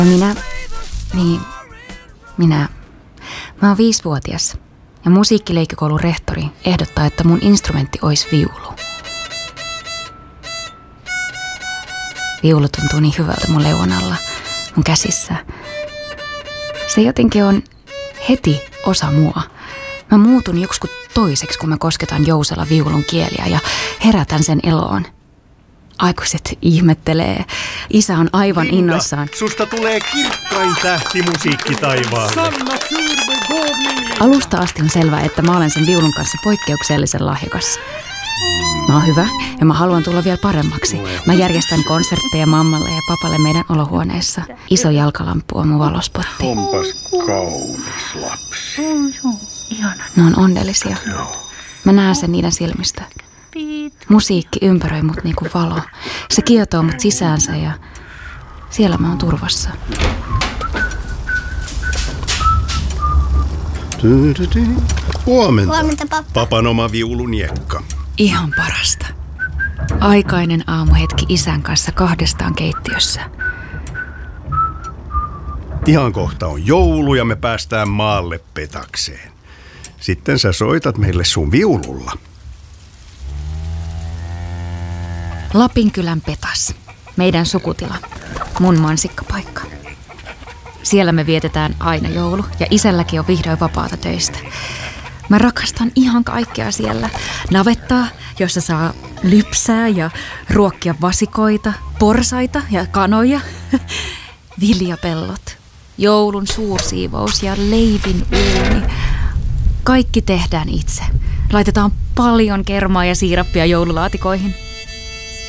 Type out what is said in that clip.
Mä oon 5-vuotias ja musiikkileikikoulun rehtori ehdottaa, että mun instrumentti olisi viulu. Viulu tuntuu niin hyvältä mun leuan alla, mun käsissä. Se jotenkin on heti osa mua. Mä muutun joksikin toiseksi, kun mä kosketan jousella viulun kieliä ja herätän sen eloon. Aikuiset ihmettelee. Isä on aivan innoissaan. Susta tulee kirkkain tähti musiikkitaivaalle. Alusta asti on selvää, että mä olen sen viulun kanssa poikkeuksellisen lahjakas. Mä oon hyvä ja mä haluan tulla vielä paremmaksi. Mä järjestän konsertteja mammalle ja papalle meidän olohuoneessa. Iso jalkalamppu on mun valospotti. Onpas kaunis lapsi. Ne on onnellisia. Mä näen sen niiden silmistä. Musiikki ympäröi mut niinku valo. Se kietoo mut sisäänsä ja siellä mä oon turvassa. Huomenta. Huomenta, pappa. Papan oma viuluniekka. Ihan parasta. Aikainen aamuhetki isän kanssa kahdestaan keittiössä. Ihan kohta on joulu ja me päästään maalle petakseen. Sitten sä soitat meille sun viululla. Lapinkylän Petas. Meidän sukutila. Mun mansikkapaikka. Siellä me vietetään aina joulu ja isälläkin on vihdoin vapaata töistä. Mä rakastan ihan kaikkea siellä. Navettaa, jossa saa lypsää ja ruokkia vasikoita, porsaita ja kanoja. Viljapellot, joulun suursiivous ja leivin uuni. Kaikki tehdään itse. Laitetaan paljon kermaa ja siirappia joululaatikoihin.